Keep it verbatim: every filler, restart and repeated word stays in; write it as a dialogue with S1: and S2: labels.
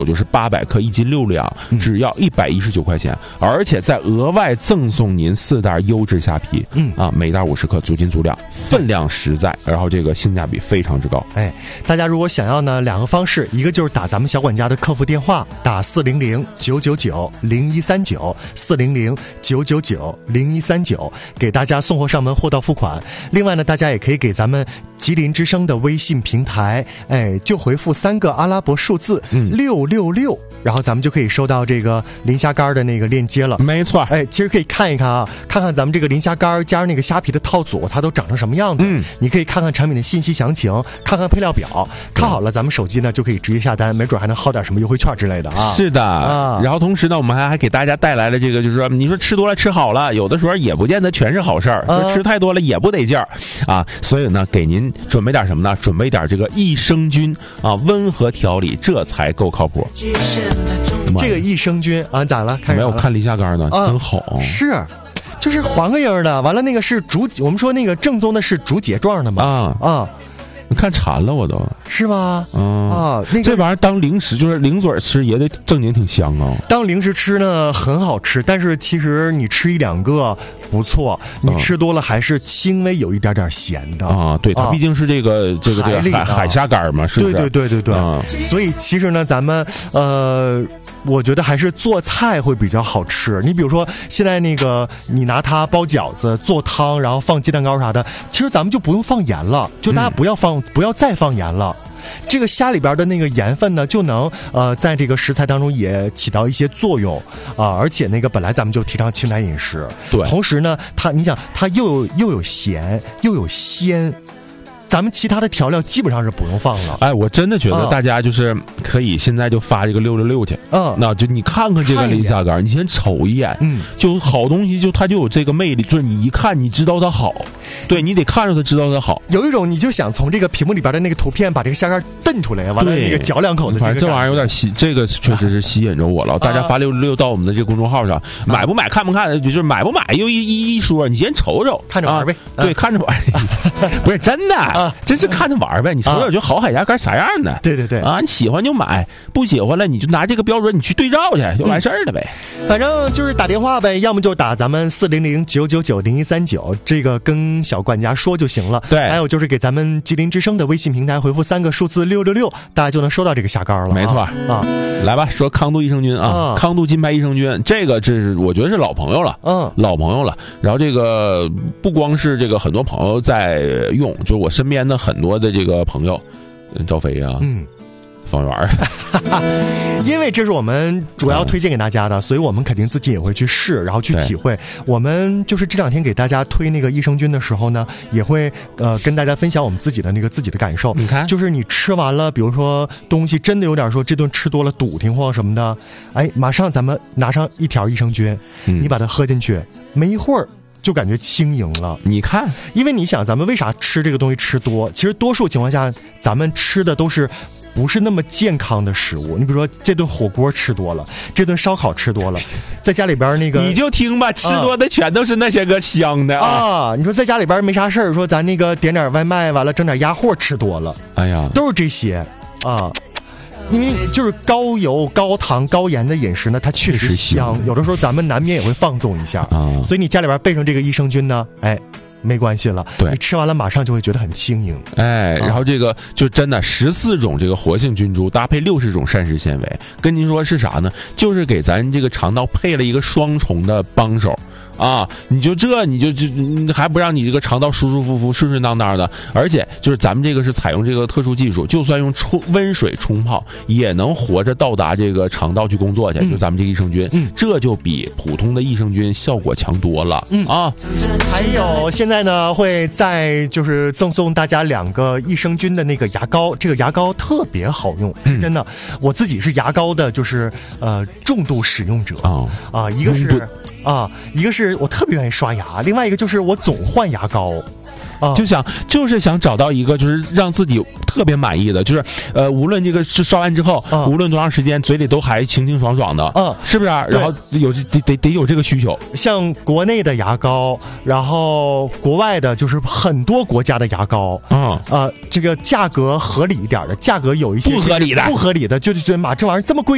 S1: 就是八百克，一斤六两，只要一百一十九块钱，而且再额外赠送您四袋优质虾皮，嗯啊，每袋五十克，足斤足两，分量实在，然后这个性价比非常之高。
S2: 哎，大家如果想要呢，两个方式，一个就是打咱们小管家的客服电话，打四零零九九九零一三九，四零零九九九零一三九，给大家送货上门，货到付款。另外呢，大家也可以给咱们吉林之声的微信平台，哎，就回复三个阿拉伯数字六六六，然后咱们就可以收到这个磷虾干的那个链接了。
S1: 没错，
S2: 哎，其实可以看一看啊，看看咱们这个磷虾干加上那个虾皮的套组，它都长成什么样子。嗯，你可以看看产品的信息详情，看看配料表，看好了，咱们手机呢就可以直接下单，没准还能薅点什么优惠券之类的啊。
S1: 是的
S2: 啊，
S1: 然后同时呢，我们还还给大家带来了这个，就是说，你说吃多了吃好了，有的时候也不见得全是好事儿，啊、吃太多了也不得劲儿啊。所以呢，给您准备点什么呢？准备点这个益生菌啊，温和调理，这才够靠谱。
S2: 这个益生菌啊，咋了？看
S1: 没有看磷虾干呢，啊、真好。
S2: 是，就是黄个影的，完了那个是竹，我们说那个正宗的是竹节状的嘛。
S1: 啊啊。你看馋了我都
S2: 是吗？
S1: 嗯
S2: 啊，那个
S1: 这玩意儿当零食就是零嘴吃也得正经挺香啊。
S2: 当零食吃呢很好吃，但是其实你吃一两个不错，你吃多了还是轻微有一点点咸的
S1: 啊。对，它毕竟是这个、啊、这个这个海海虾干嘛，是不是？
S2: 对对对对对。啊、所以其实呢，咱们呃。我觉得还是做菜会比较好吃。你比如说现在那个你拿它包饺子做汤，然后放鸡蛋糕啥的，其实咱们就不用放盐了，就大家不要放、嗯、不要再放盐了。这个虾里边的那个盐分呢，就能呃在这个食材当中也起到一些作用啊、呃，而且那个本来咱们就提倡清淡饮食，
S1: 对，
S2: 同时呢，它你想它又有又有咸又有鲜。咱们其他的调料基本上是不用放了。
S1: 哎，我真的觉得大家就是可以现在就发这个六六六去。嗯，那就你看看这个磷虾干，你先瞅一眼，嗯，就好东西就它就有这个魅力，就是你一看你知道它好，对你得看着它知道它好。
S2: 有一种你就想从这个屏幕里边的那个图片把这个虾干瞪出来，完了那个嚼两口的这个。
S1: 反正这玩意儿有点吸，这个确实是吸引着我了。大家发六六六到我们的这个公众号上，啊、买不买看不看，就是买不买又一一一说，你先瞅瞅，
S2: 看着玩呗。
S1: 啊、对，看着玩，不是真的。啊真是看着玩呗，你瞅瞅就好海虾干啥样的？
S2: 对对对
S1: 啊，你喜欢就买，不喜欢了你就拿这个标准你去对照去就完事儿了呗、
S2: 嗯。反正就是打电话呗，要么就打咱们四零零九九九零一三九，这个跟小管家说就行了。
S1: 对，
S2: 还有就是给咱们吉林之声的微信平台回复三个数字六六六，大家就能收到这个虾干了。
S1: 没错啊，来吧，说康度益生菌啊，啊康度金牌益生菌，这个这是我觉得是老朋友了，嗯，老朋友了。然后这个不光是这个很多朋友在用，就是我身边的很多的这个朋友，赵飞啊，嗯，方圆
S2: 因为这是我们主要推荐给大家的、嗯、所以我们肯定自己也会去试，然后去体会。我们就是这两天给大家推那个益生菌的时候呢，也会呃跟大家分享我们自己的那个自己的感受。
S1: 你看，
S2: 就是你吃完了，比如说东西真的有点说这顿吃多了堵挺或什么的，哎，马上咱们拿上一条益生菌、嗯、你把它喝进去，没一会儿就感觉轻盈了。
S1: 你看，
S2: 因为你想咱们为啥吃这个东西吃多，其实多数情况下咱们吃的都是不是那么健康的食物。你比如说这顿火锅吃多了，这顿烧烤吃多了，在家里边那个
S1: 你就听吧，吃多的全都是那些个香的
S2: 啊, 啊你说在家里边没啥事儿，说咱那个点点外卖，完了整点鸭货吃多了，
S1: 哎呀，
S2: 都是这些啊。因为就是高油高糖高盐的饮食呢，它确实香，有的时候咱们难免也会放纵一下啊。所以你家里边备上这个益生菌呢，哎，没关系了，
S1: 对，
S2: 你吃完了马上就会觉得很轻盈。
S1: 哎，然后这个就真的十四种这个活性菌株搭配六十种膳食纤维，跟您说是啥呢？就是给咱这个肠道配了一个双重的帮手。啊，你就这你就就还不让你这个肠道舒舒服服顺顺当当的，而且就是咱们这个是采用这个特殊技术，就算用冲温水冲泡也能活着到达这个肠道去工作去、嗯、就咱们这个益生菌、嗯、这就比普通的益生菌效果强多了、嗯、啊。
S2: 还有现在呢会再就是赠送大家两个益生菌的那个牙膏，这个牙膏特别好用，是真的、嗯、我自己是牙膏的就是呃重度使用者啊、哦、啊，一个是啊，一个是我特别愿意刷牙，另外一个就是我总换牙膏，啊，
S1: 就想就是想找到一个就是让自己特别满意的，就是呃，无论这个是刷完之后，啊、无论多长时间，嘴里都还清清爽爽的，啊，是不是、啊？然后有得得得有这个需求。
S2: 像国内的牙膏，然后国外的，就是很多国家的牙膏，啊、嗯、呃，这个价格合理一点的，价格有一些
S1: 不合理的，
S2: 不合理的，就就觉得妈这玩意儿这么贵。